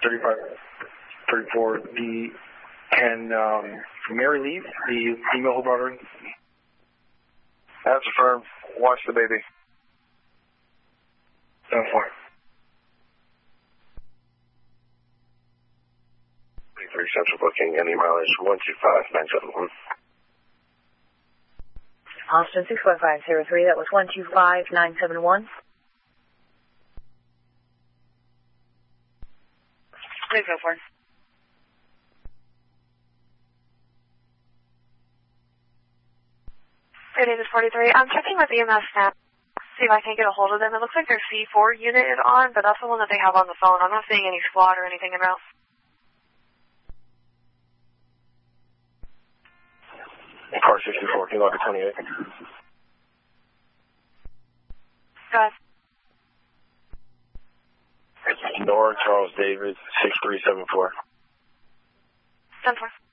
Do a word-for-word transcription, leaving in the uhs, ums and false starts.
thirty-five thirty-four. The, can um, Mary leave? The female who brought her in? That's affirmed. Watch the baby. seven four. three Central booking, any mileage one two five nine seven one. Austin six five five zero three, that was one two five nine seven one. Please go for it. David forty-three. I'm checking with E M S now. See if I can get a hold of them. It looks like their C four unit is on, but that's the one that they have on the phone. I'm not seeing any squad or anything in route. Car sixty-four, can you log to twenty-eight? Go ahead. Nora Charles David, six three seven four. ten four.